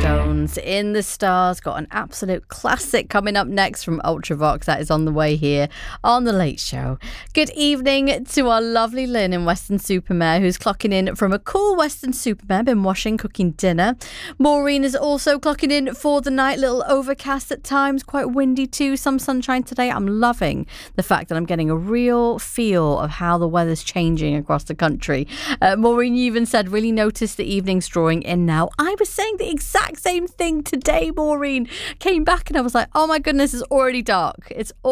Stones, In the Stars. Got an absolute classic coming up next from Ultravox. That is on the way here on The Late Show. Good evening to our lovely Lynn in Weston-super-Mare, who's clocking in from a cool Weston-super-Mare. Been washing, cooking dinner. Maureen is also clocking in for the night. Little overcast at times, quite windy too. Some sunshine today. I'm loving the fact that I'm getting a real feel of how the weather's changing across the country. Maureen, you even said, really noticed the evening's drawing in now. I was saying the exact same thing today, Maureen. Came back and I was like, oh my goodness, it's already dark. It's